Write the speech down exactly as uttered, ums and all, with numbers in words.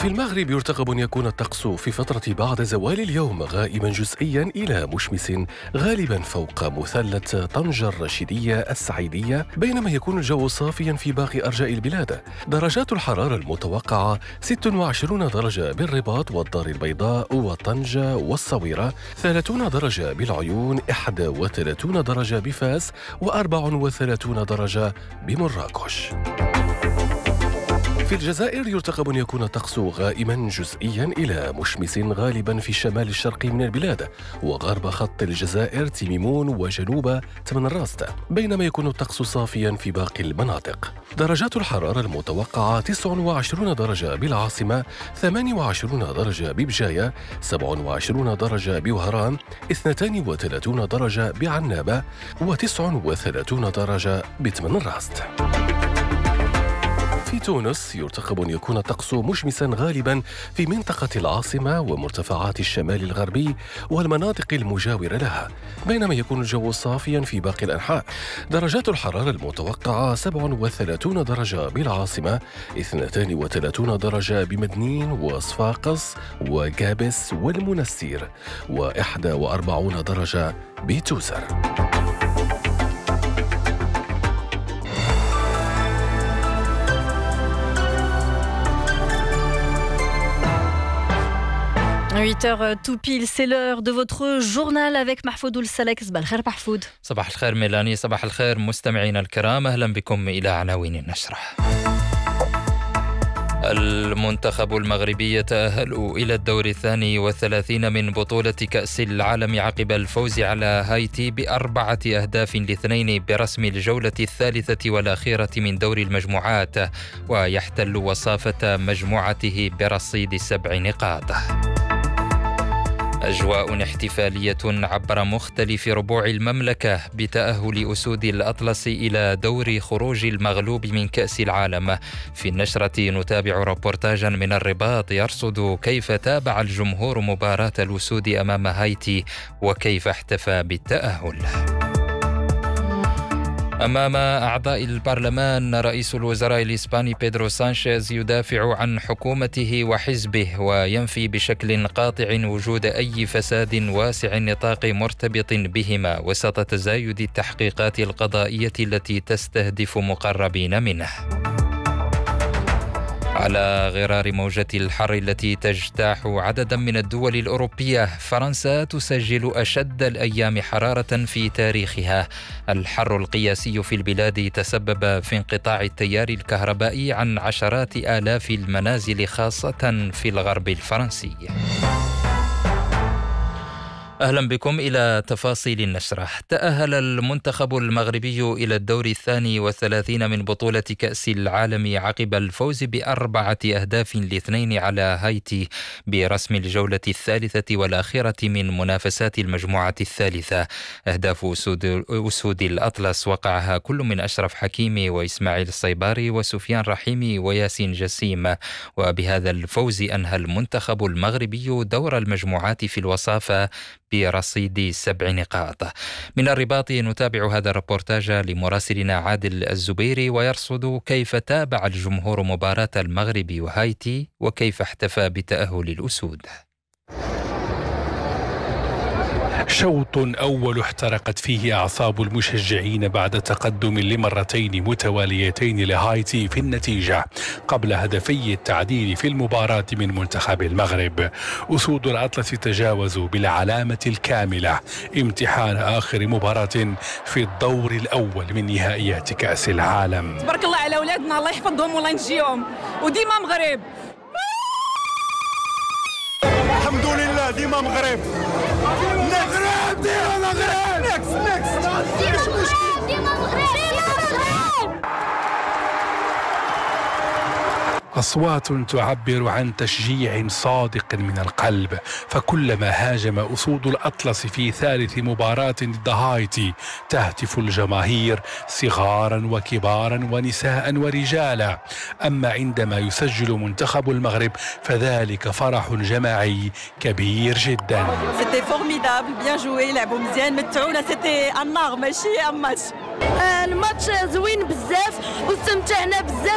في المغرب يرتقب أن يكون الطقس في فترة بعد زوال اليوم غائما جزئيا إلى مشمس غالبا فوق مثلث طنجة الرشيدية السعيدية، بينما يكون الجو صافيا في باقي أرجاء البلاد. درجات الحرارة المتوقعة ستة وعشرين درجة بالرباط والدار البيضاء وطنجة والصويرة، ثلاثين درجة بالعيون، واحد وثلاثين درجة بفاس، وأربع وثلاثين درجة بمراكش. في الجزائر يرتقب أن يكون الطقس غائما جزئيا إلى مشمس غالبا في الشمال الشرقي من البلاد وغرب خط الجزائر تيميمون وجنوب تمنراست، بينما يكون الطقس صافيا في باقي المناطق. درجات الحرارة المتوقعة تسعة وعشرين درجة بالعاصمة، ثمانية وعشرين درجة ببجاية، سبعة وعشرين درجة بوهران، اثنتين وثلاثين درجة بعنابة، وتسعة وثلاثين درجة بتمنراست. في تونس يرتقب أن يكون الطقس مشمسا غالبا في منطقة العاصمة ومرتفعات الشمال الغربي والمناطق المجاورة لها، بينما يكون الجو صافيا في باقي الأنحاء. درجات الحرارة المتوقعة سبعة وثلاثين درجة بالعاصمة، اثنتين وثلاثين درجة بمدنين وصفاقس وجابس والمنستير، وواحد وأربعين درجة بتوزر. huit heures tout pile, c'est l'heure de votre journal avec Mahfoud Oulsalek. صباح الخير محفود. صباح الخير ميلاني، صباح الخير مستمعينا الكرام، أهلا بكم إلى عناوين النشرة. المنتخب المغربي يتأهل إلى الدور الثاني والثلاثين من بطولة كأس العالم عقب الفوز على هايتي بأربعة أهداف لاثنين برسم الجولة الثالثة والأخيرة من دور المجموعات، ويحتل وصافة مجموعته برصيد سبع نقاط. أجواء احتفالية عبر مختلف ربوع المملكة بتأهل أسود الأطلس إلى دور خروج المغلوب من كأس العالم. في النشرة نتابع ربورتاجا من الرباط يرصد كيف تابع الجمهور مباراة الأسود أمام هايتي وكيف احتفى بالتأهل. أمام أعضاء البرلمان رئيس الوزراء الإسباني بيدرو سانشيز يدافع عن حكومته وحزبه وينفي بشكل قاطع وجود أي فساد واسع النطاق مرتبط بهما وسط تزايد التحقيقات القضائية التي تستهدف مقربين منه. على غرار موجة الحر التي تجتاح عددا من الدول الأوروبية، فرنسا تسجل أشد الأيام حرارة في تاريخها. الحر القياسي في البلاد تسبب في انقطاع التيار الكهربائي عن عشرات آلاف المنازل خاصة في الغرب الفرنسي. أهلا بكم إلى تفاصيل النشرة. تأهل المنتخب المغربي إلى الدور الثاني والثلاثين من بطولة كأس العالم عقب الفوز بأربعة أهداف لاثنين على هايتي برسم الجولة الثالثة والأخيرة من منافسات المجموعة الثالثة. أهداف أسود, أسود الأطلس وقعها كل من أشرف حكيمي وإسماعيل الصيباري وسفيان رحيمي وياسين جسيم، وبهذا الفوز أنهى المنتخب المغربي دور المجموعات في الوصافة برصيد سبع نقاط. من الرباط نتابع هذا الربورتاج لمراسلنا عادل الزبيري ويرصد كيف تابع الجمهور مباراة المغرب وهايتي وكيف احتفى بتأهل الأسود. شوط أول احترقت فيه أعصاب المشجعين بعد تقدم لمرتين متواليتين لهايتي في النتيجة قبل هدفي التعديل في المباراة من منتخب المغرب. أسود الأطلس تجاوزوا بالعلامة الكاملة امتحان آخر مباراة في الدور الأول من نهائيات كأس العالم. تبارك الله على أولادنا، الله يحفظهم والله ينجيهم، وديما مغرب. الحمد لله ديما مغرب مغرب ديما مغرب نكس نكس ديما مغرب أصوات تعبر عن تشجيع صادق من القلب، فكلما هاجم أسود الأطلس في ثالث مباراة ضد هايتي تهتف الجماهير صغارا وكبارا ونساء ورجالا. أما عندما يسجل منتخب المغرب فذلك فرح جماعي كبير جدا. C'était formidable, bien joué, لعبوا مزيان، متعونا، c'était un art ماشي un match. الماتش زوين بزاف واستمتعنا بزاف.